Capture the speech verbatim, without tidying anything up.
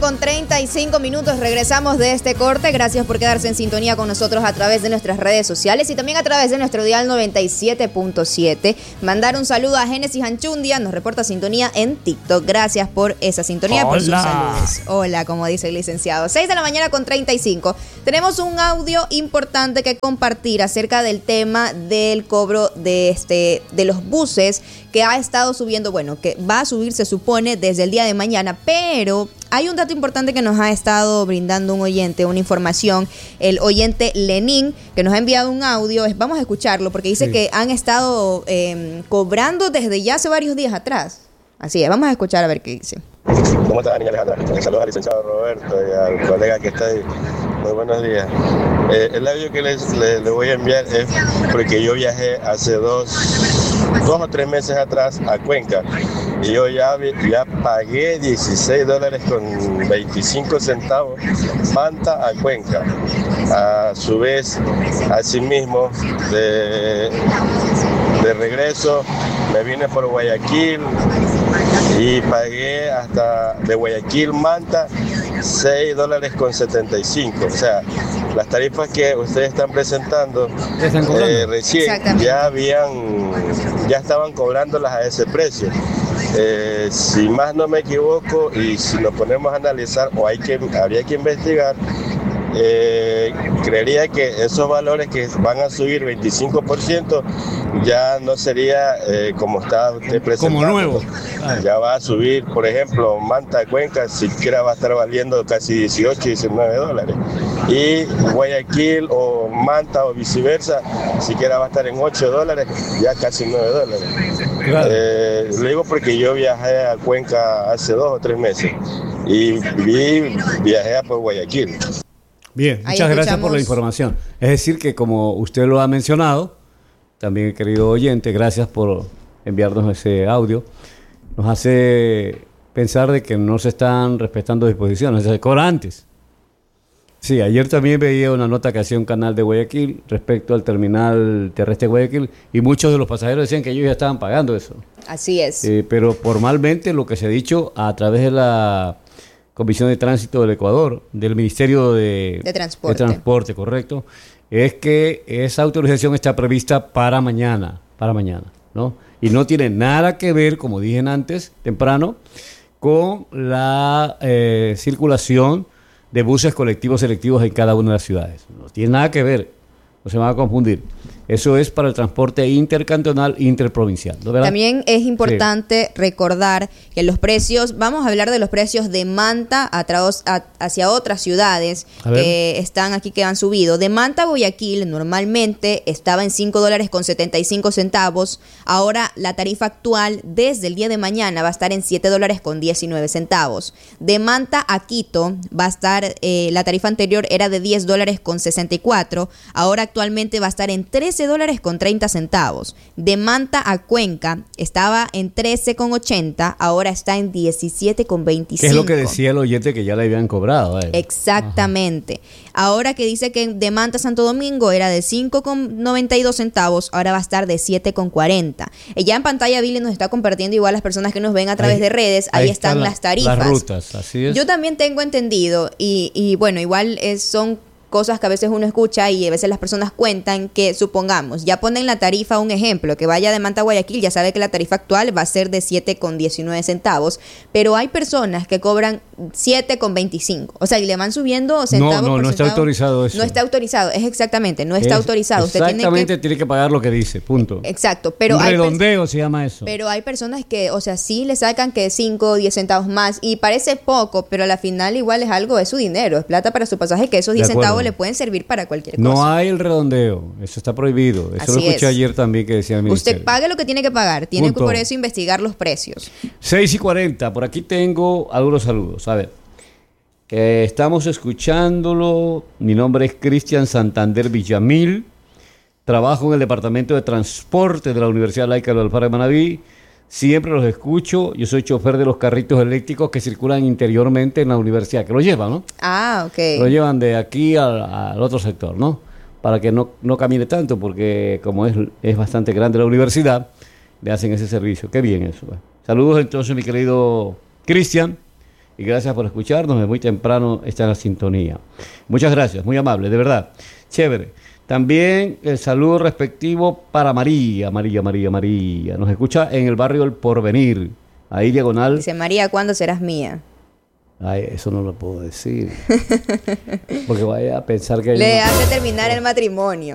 con treinta y cinco minutos. Regresamos de este corte. Gracias por quedarse en sintonía con nosotros a través de nuestras redes sociales y también a través de nuestro dial noventa y siete punto siete. Mandar un saludo a Génesis Anchundia. Nos reporta sintonía en TikTok. Gracias por esa sintonía, por sus saludos. Hola, como dice el licenciado. seis de la mañana con treinta y cinco. Tenemos un audio importante que compartir acerca del tema del cobro de, este, de los buses que ha estado subiendo, bueno, que va a subir, se supone, desde el día de mañana, pero hay un dato importante que nos ha estado brindando un oyente, una información, el oyente Lenín, que nos ha enviado un audio. Vamos a escucharlo porque dice sí. que han estado eh, cobrando desde ya hace varios días atrás. Así es, vamos a escuchar a ver qué dice. ¿Cómo estás, niña Alejandra? Saludos al licenciado Roberto y al colega que está ahí. Muy buenos días. Eh, el audio que les, les, les voy a enviar es porque yo viajé hace dos, dos o tres meses atrás a Cuenca y yo ya, ya pagué dieciséis dólares con veinticinco centavos Manta a Cuenca. A su vez, asimismo, de, de regreso me vine por Guayaquil y pagué hasta de Guayaquil Manta seis dólares con setenta y cinco. O sea, las tarifas que ustedes están presentando eh, recién ya habían, ya estaban cobrándolas a ese precio. Eh, si más no me equivoco y si nos ponemos a analizar o hay que, habría que investigar, Eh, creería que esos valores que van a subir veinticinco por ciento ya no sería eh, como está usted presentando. Como nuevo. Ay. Ya va a subir, por ejemplo, Manta Cuenca, siquiera va a estar valiendo casi dieciocho, diecinueve dólares. Y Guayaquil o Manta o viceversa, siquiera va a estar en ocho dólares, ya casi nueve dólares. Claro. Eh, lo digo porque yo viajé a Cuenca hace dos o tres meses y vi, viajé a por Guayaquil. Bien, Ahí muchas gracias escuchamos. por la información. Es decir que como usted lo ha mencionado, también querido oyente, gracias por enviarnos ese audio, nos hace pensar de que no se están respetando disposiciones, se cobra antes. Sí, ayer también veía una nota que hacía un canal de Guayaquil respecto al terminal terrestre de Guayaquil y muchos de los pasajeros decían que ellos ya estaban pagando eso. Así es. Eh, pero formalmente lo que se ha dicho a través de la Comisión de Tránsito del Ecuador, del Ministerio de, de, Transporte. de Transporte, correcto, es que esa autorización está prevista para mañana, para mañana, ¿no? Y no tiene nada que ver, como dije antes, temprano, con la eh, circulación de buses colectivos selectivos en cada una de las ciudades. No tiene nada que ver, no se van a confundir. Eso es para el transporte intercantonal interprovincial, ¿no? ¿Verdad? También es importante sí. recordar que los precios, vamos a hablar de los precios de Manta a través, a, hacia otras ciudades que están aquí, que han subido. De Manta a Guayaquil normalmente estaba en cinco dólares con setenta y cinco centavos. Ahora la tarifa actual desde el día de mañana va a estar en siete dólares con diecinueve centavos. De Manta a Quito va a estar, eh, la tarifa anterior era de diez dólares con sesenta y cuatro. Ahora actualmente va a estar en trece dólares con treinta centavos. De Manta a Cuenca estaba en trece con ochenta, ahora está en diecisiete con veinticinco. ¿Qué es lo que decía el oyente que ya le habían cobrado? Eh? Exactamente. Ajá. Ahora que dice que de Manta a Santo Domingo era de cinco con noventa y dos centavos, ahora va a estar de siete con cuarenta. Ya en pantalla Billy nos está compartiendo igual las personas que nos ven a través ahí, de redes, ahí, ahí están, están la, las tarifas. Las rutas, así es. Yo también tengo entendido y, y bueno, igual es, son cosas que a veces uno escucha y a veces las personas cuentan que, supongamos, ya ponen la tarifa, un ejemplo, que vaya de Manta a Guayaquil, ya sabe que la tarifa actual va a ser de siete con diecinueve centavos, pero hay personas que cobran siete con veinticinco, o sea, y le van subiendo centavos no, no, por no centavo. está autorizado eso. No está autorizado, es exactamente, no está es autorizado. Usted exactamente, tiene que, tiene que pagar lo que dice, punto. Exacto, pero un hay redondeo se llama eso. Pero hay personas que, o sea, sí le sacan que cinco o diez centavos más y parece poco, pero a la final igual es algo, es su dinero, es plata para su pasaje, que esos diez centavos le pueden servir para cualquier cosa. No hay el redondeo, eso está prohibido. Eso Así lo escuché es. ayer también que decía el ministerio. Usted pague lo que tiene que pagar, tiene Punto. que por eso investigar los precios. seis y cuarenta, por aquí tengo algunos saludos. A ver, eh, estamos escuchándolo. Mi nombre es Cristian Santander Villamil. Trabajo en el Departamento de Transporte de la Universidad Laica del Alfaro de Manaví. Siempre los escucho. Yo soy chofer de los carritos eléctricos que circulan interiormente en la universidad, que lo llevan, ¿no? Ah, ok. Lo llevan de aquí al, al otro sector, ¿no? Para que no, no camine tanto, porque como es, es bastante grande la universidad, le hacen ese servicio. Qué bien eso. ¿Eh? Saludos entonces, mi querido Cristian. y gracias por escucharnos. De muy temprano está en la sintonía. Muchas gracias, muy amable, de verdad. Chévere. También el saludo respectivo para María, María, María, María. Nos escucha en el barrio El Porvenir, ahí diagonal. Dice, María, ¿cuándo serás mía? Ay, eso no lo puedo decir. Porque vaya a pensar que... Le hace terminar el matrimonio.